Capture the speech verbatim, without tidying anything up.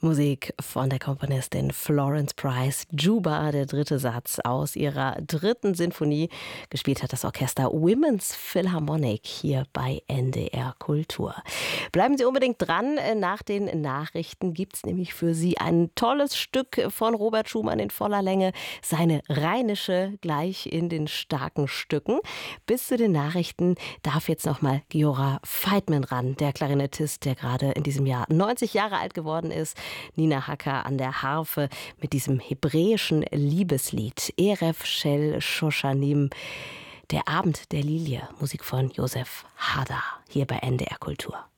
Musik von der Komponistin Florence Price. Juba, der dritte Satz aus ihrer dritten Sinfonie. Gespielt hat das Orchester Women's Philharmonic hier bei N D R Kultur. Bleiben Sie unbedingt dran. Nach den Nachrichten gibt es nämlich für Sie ein tolles Stück von Robert Schumann in voller Länge. Seine Rheinische gleich in den starken Stücken. Bis zu den Nachrichten darf jetzt nochmal Giora Feitman ran, der Klarinettist, der gerade in diesem Jahr neunzig Jahre alt geworden ist. Nina Hacker an der Harfe mit diesem hebräischen Liebeslied Erev Shel Shoshanim, der Abend der Lilie, Musik von Josef Hader, hier bei N D R Kultur.